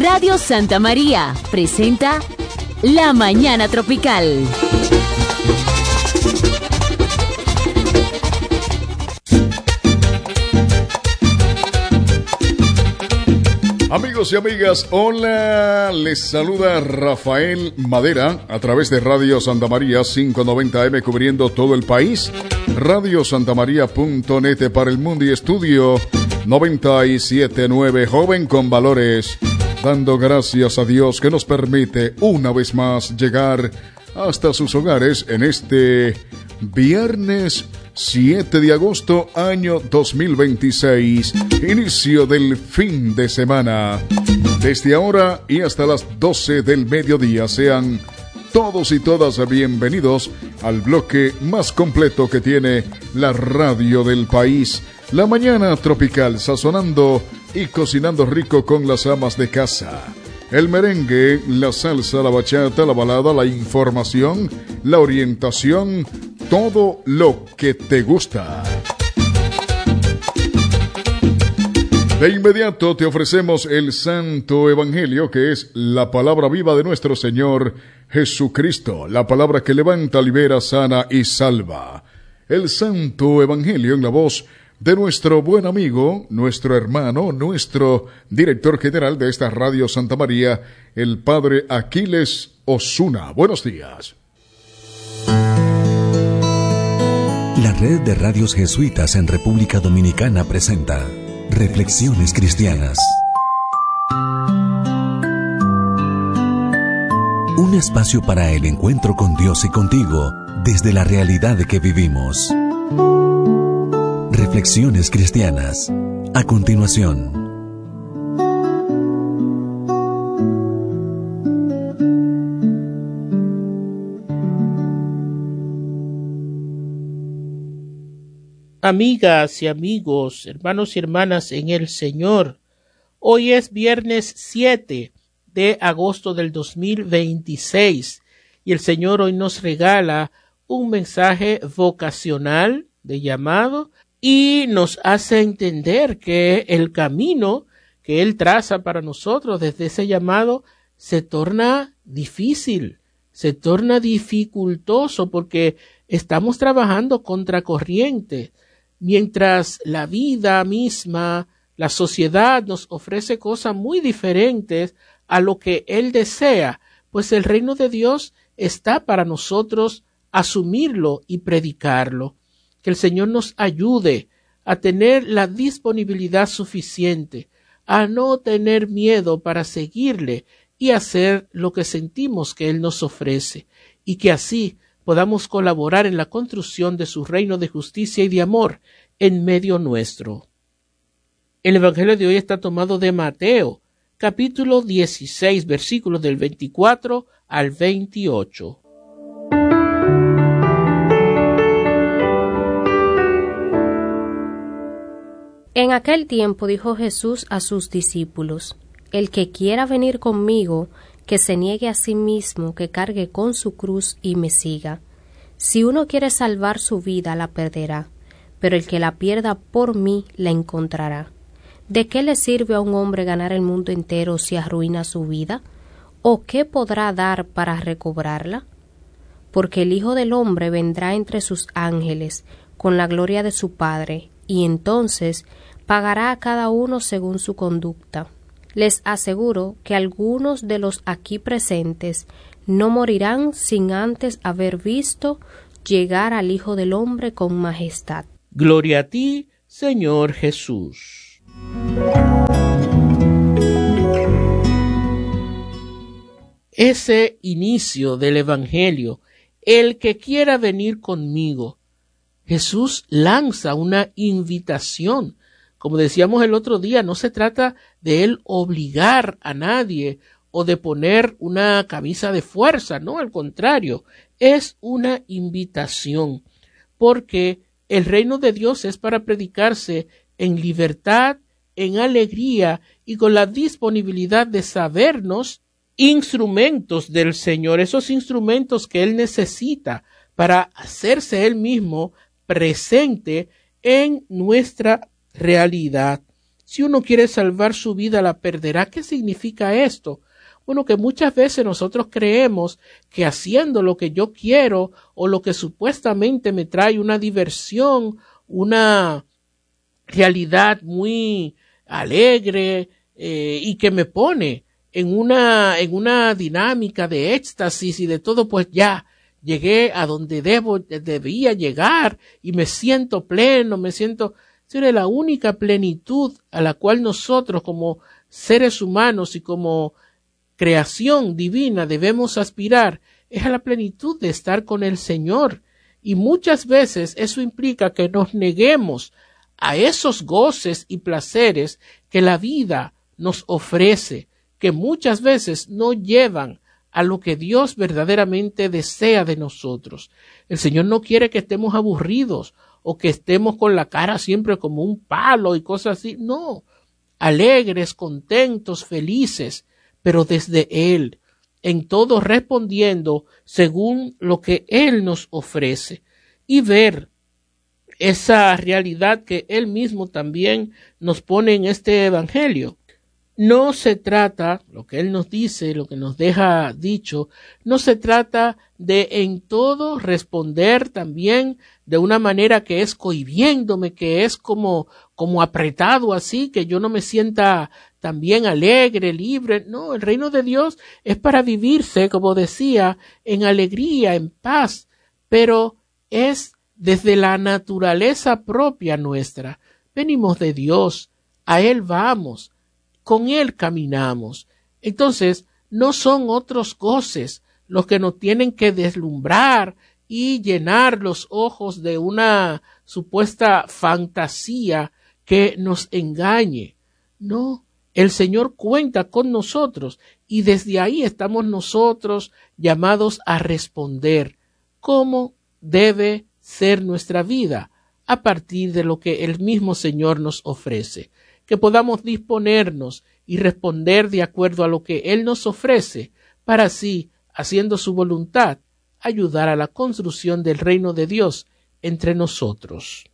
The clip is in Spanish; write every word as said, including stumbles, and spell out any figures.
Radio Santa María presenta La Mañana Tropical. Amigos y amigas, hola, les saluda Rafael Madera a través de Radio Santa María quinientos noventa eme cubriendo todo el país, radio santa maría punto net para el mundo y estudio noventa y siete punto nueve Joven con Valores, dando gracias a Dios que nos permite una vez más llegar hasta sus hogares en este viernes siete de agosto, año dos mil veintiséis, inicio del fin de semana. Desde ahora y hasta las doce del mediodía, sean todos y todas bienvenidos al bloque más completo que tiene la radio del país, La Mañana Tropical, sazonando y cocinando rico con las amas de casa. El merengue, la salsa, la bachata, la balada, la información, la orientación, todo lo que te gusta. De inmediato te ofrecemos el Santo Evangelio, que es la palabra viva de nuestro Señor Jesucristo, la palabra que levanta, libera, sana y salva. El Santo Evangelio en la voz de nuestro buen amigo, nuestro hermano, nuestro director general de esta Radio Santa María, el Padre Aquiles Osuna. Buenos días. La Red de Radios Jesuitas en República Dominicana presenta Reflexiones Cristianas. Un espacio para el encuentro con Dios y contigo desde la realidad que vivimos. Reflexiones Cristianas. A continuación. Amigas y amigos, hermanos y hermanas en el Señor, hoy es viernes siete de agosto del dos mil veintiséis y el Señor hoy nos regala un mensaje vocacional de llamado y nos hace entender que el camino que Él traza para nosotros desde ese llamado se torna difícil, se torna dificultoso porque estamos trabajando contra corriente. Mientras la vida misma, la sociedad nos ofrece cosas muy diferentes a lo que Él desea, pues el reino de Dios está para nosotros asumirlo y predicarlo. Que el Señor nos ayude a tener la disponibilidad suficiente, a no tener miedo para seguirle y hacer lo que sentimos que Él nos ofrece, y que así podamos colaborar en la construcción de su reino de justicia y de amor en medio nuestro. El Evangelio de hoy está tomado de Mateo, capítulo dieciséis, versículos del veinticuatro al veintiocho. En aquel tiempo dijo Jesús a sus discípulos: El que quiera venir conmigo, que se niegue a sí mismo, que cargue con su cruz y me siga. Si uno quiere salvar su vida, la perderá, pero el que la pierda por mí, la encontrará. ¿De qué le sirve a un hombre ganar el mundo entero si arruina su vida? ¿O qué podrá dar para recobrarla? Porque el Hijo del Hombre vendrá entre sus ángeles con la gloria de su Padre, y entonces pagará a cada uno según su conducta. Les aseguro que algunos de los aquí presentes no morirán sin antes haber visto llegar al Hijo del Hombre con majestad. Gloria a ti, Señor Jesús. Ese inicio del Evangelio, el que quiera venir conmigo, Jesús lanza una invitación. Como decíamos el otro día, no se trata de Él obligar a nadie o de poner una camisa de fuerza, no, al contrario, es una invitación, porque el reino de Dios es para predicarse en libertad, en alegría y con la disponibilidad de sabernos instrumentos del Señor, esos instrumentos que Él necesita para hacerse Él mismo presente en nuestra realidad. Si uno quiere salvar su vida, la perderá. ¿Qué significa esto? Bueno, que muchas veces nosotros creemos que haciendo lo que yo quiero o lo que supuestamente me trae una diversión, una realidad muy alegre eh, y que me pone en una, en una dinámica de éxtasis y de todo, pues ya llegué a donde debo, debía llegar y me siento pleno, me siento... Sería la única plenitud a la cual nosotros como seres humanos y como creación divina debemos aspirar, es a la plenitud de estar con el Señor. Y muchas veces eso implica que nos neguemos a esos goces y placeres que la vida nos ofrece, que muchas veces no llevan a lo que Dios verdaderamente desea de nosotros. El Señor no quiere que estemos aburridos o que estemos con la cara siempre como un palo y cosas así. No, alegres, contentos, felices, pero desde Él, en todo respondiendo según lo que Él nos ofrece y ver esa realidad que Él mismo también nos pone en este Evangelio. No se trata, lo que Él nos dice, lo que nos deja dicho, no se trata de en todo responder también de una manera que es cohibiéndome, que es como, como apretado así, que yo no me sienta también alegre, libre. No, el reino de Dios es para vivirse, como decía, en alegría, en paz, pero es desde la naturaleza propia nuestra. Venimos de Dios, a Él vamos, con Él caminamos. Entonces, no son otros goces los que nos tienen que deslumbrar y llenar los ojos de una supuesta fantasía que nos engañe. No, el Señor cuenta con nosotros y desde ahí estamos nosotros llamados a responder cómo debe ser nuestra vida a partir de lo que el mismo Señor nos ofrece. Que podamos disponernos y responder de acuerdo a lo que Él nos ofrece, para así, haciendo su voluntad, ayudar a la construcción del reino de Dios entre nosotros.